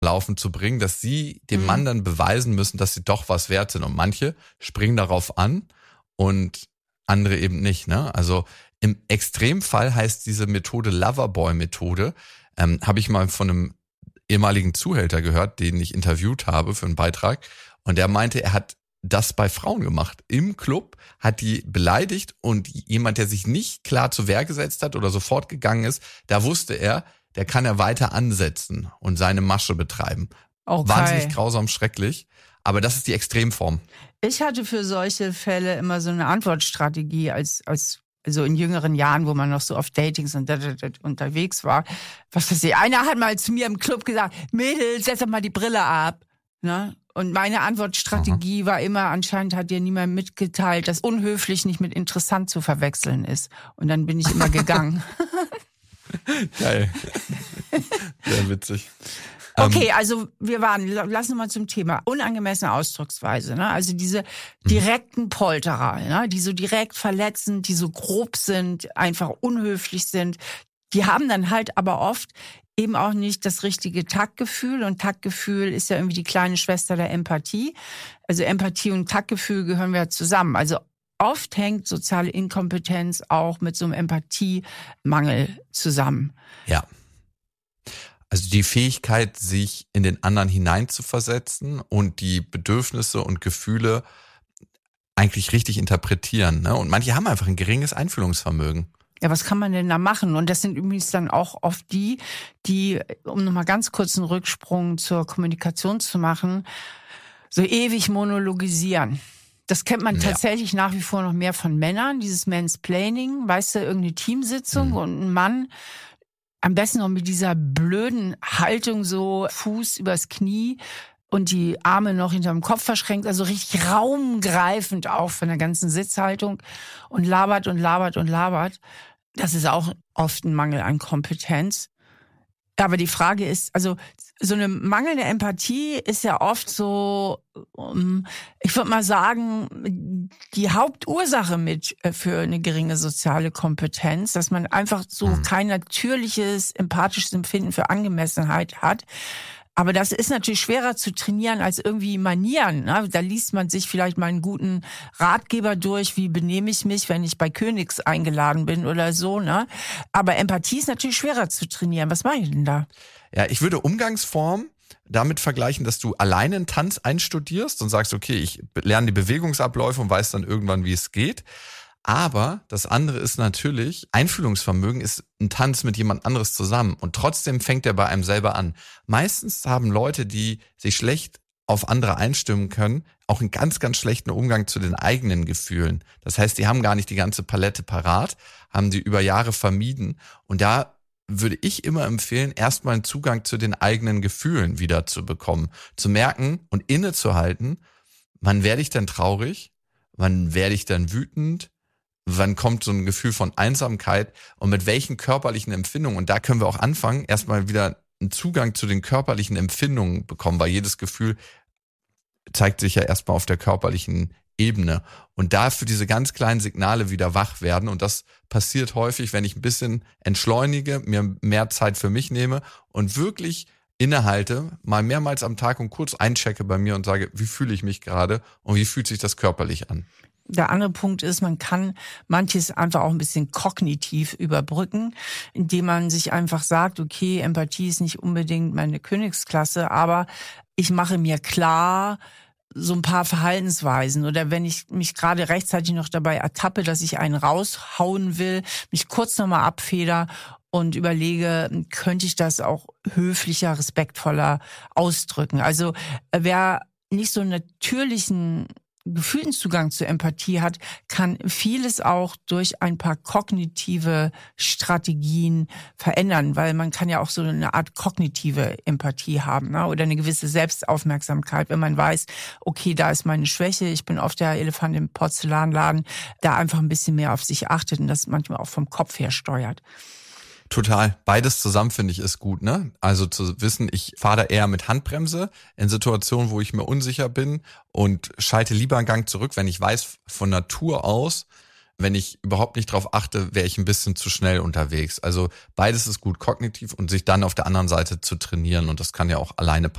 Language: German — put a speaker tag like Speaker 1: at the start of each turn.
Speaker 1: Laufen zu bringen, dass sie dem Mann dann beweisen müssen, dass sie doch was wert sind. Und manche springen darauf an und andere eben nicht. Ne? Also im Extremfall heißt diese Methode Loverboy-Methode. Habe ich mal von einem ehemaligen Zuhälter gehört, den ich interviewt habe für einen Beitrag. Und der meinte, er hat das bei Frauen gemacht. Im Club hat die beleidigt und jemand, der sich nicht klar zur Wehr gesetzt hat oder sofort gegangen ist, da wusste er, der kann er weiter ansetzen und seine Masche betreiben.
Speaker 2: Okay.
Speaker 1: Wahnsinnig grausam, schrecklich. Aber das ist die Extremform.
Speaker 2: Ich hatte für solche Fälle immer so eine Antwortstrategie also in jüngeren Jahren, wo man noch so auf Datings und unterwegs war. Was weiß ich, einer hat mal zu mir im Club gesagt, Mädels, setz doch mal die Brille ab. Ne? Und meine Antwortstrategie war immer, anscheinend hat dir niemand mitgeteilt, dass unhöflich nicht mit interessant zu verwechseln ist. Und dann bin ich immer gegangen.
Speaker 1: Geil. Sehr witzig.
Speaker 2: Okay, also lass uns mal zum Thema unangemessene Ausdrucksweise. Ne? Also diese direkten Polterer, ne? Die so direkt verletzend, die so grob sind, einfach unhöflich sind, die haben dann halt aber oft eben auch nicht das richtige Taktgefühl. Und Taktgefühl ist ja irgendwie die kleine Schwester der Empathie. Also Empathie und Taktgefühl gehören ja zusammen. Also oft hängt soziale Inkompetenz auch mit so einem Empathiemangel zusammen.
Speaker 1: Ja. Also die Fähigkeit, sich in den anderen hineinzuversetzen und die Bedürfnisse und Gefühle eigentlich richtig interpretieren. Ne? Und manche haben einfach ein geringes Einfühlungsvermögen.
Speaker 2: Ja, was kann man denn da machen? Und das sind übrigens dann auch oft die, um nochmal ganz kurz einen Rücksprung zur Kommunikation zu machen, so ewig monologisieren. Das kennt man tatsächlich nach wie vor noch mehr von Männern, dieses Mansplaining, weißt du, irgendeine Teamsitzung und ein Mann, am besten noch mit dieser blöden Haltung so Fuß übers Knie und die Arme noch hinterm Kopf verschränkt, also richtig raumgreifend auch von der ganzen Sitzhaltung und labert und labert und labert. Das ist auch oft ein Mangel an Kompetenz. Aber die Frage ist, also so eine mangelnde Empathie ist ja oft so, ich würde mal sagen, die Hauptursache für eine geringe soziale Kompetenz, dass man einfach so kein natürliches, empathisches Empfinden für Angemessenheit hat. Aber das ist natürlich schwerer zu trainieren als irgendwie Manieren. Ne? Da liest man sich vielleicht mal einen guten Ratgeber durch, wie benehme ich mich, wenn ich bei Königs eingeladen bin oder so. Ne? Aber Empathie ist natürlich schwerer zu trainieren. Was mache ich denn da?
Speaker 1: Ja, ich würde Umgangsform damit vergleichen, dass du alleine einen Tanz einstudierst und sagst, okay, ich lerne die Bewegungsabläufe und weiß dann irgendwann, wie es geht. Aber das andere ist natürlich, Einfühlungsvermögen ist ein Tanz mit jemand anderes zusammen und trotzdem fängt er bei einem selber an. Meistens haben Leute, die sich schlecht auf andere einstimmen können, auch einen ganz, ganz schlechten Umgang zu den eigenen Gefühlen. Das heißt, die haben gar nicht die ganze Palette parat, haben die über Jahre vermieden und da würde ich immer empfehlen, erstmal einen Zugang zu den eigenen Gefühlen wieder zu bekommen, zu merken und innezuhalten, wann werde ich denn traurig, wann werde ich dann wütend, wann kommt so ein Gefühl von Einsamkeit und mit welchen körperlichen Empfindungen. Und da können wir auch anfangen, erstmal wieder einen Zugang zu den körperlichen Empfindungen bekommen, weil jedes Gefühl zeigt sich ja erstmal auf der körperlichen Ebene. Und da für diese ganz kleinen Signale wieder wach werden. Und das passiert häufig, wenn ich ein bisschen entschleunige, mir mehr Zeit für mich nehme und wirklich innehalte, mal mehrmals am Tag und kurz einchecke bei mir und sage, wie fühle ich mich gerade und wie fühlt sich das körperlich an.
Speaker 2: Der andere Punkt ist, man kann manches einfach auch ein bisschen kognitiv überbrücken, indem man sich einfach sagt, okay, Empathie ist nicht unbedingt meine Königsklasse, aber ich mache mir klar, so ein paar Verhaltensweisen oder wenn ich mich gerade rechtzeitig noch dabei ertappe, dass ich einen raushauen will, mich kurz nochmal abfeder und überlege, könnte ich das auch höflicher, respektvoller ausdrücken. Also wer nicht so einen natürlichen Gefühlszugang zur Empathie hat, kann vieles auch durch ein paar kognitive Strategien verändern, weil man kann ja auch so eine Art kognitive Empathie haben, ne? Oder eine gewisse Selbstaufmerksamkeit, wenn man weiß, okay, da ist meine Schwäche, ich bin oft der Elefant im Porzellanladen, da einfach ein bisschen mehr auf sich achtet und das manchmal auch vom Kopf her steuert.
Speaker 1: Total. Beides zusammen finde ich ist gut, ne? Also zu wissen, ich fahre da eher mit Handbremse in Situationen, wo ich mir unsicher bin und schalte lieber einen Gang zurück, wenn ich weiß von Natur aus, wenn ich überhaupt nicht drauf achte, wäre ich ein bisschen zu schnell unterwegs. Also beides ist gut, kognitiv und sich dann auf der anderen Seite zu trainieren. Und das kann ja auch alleine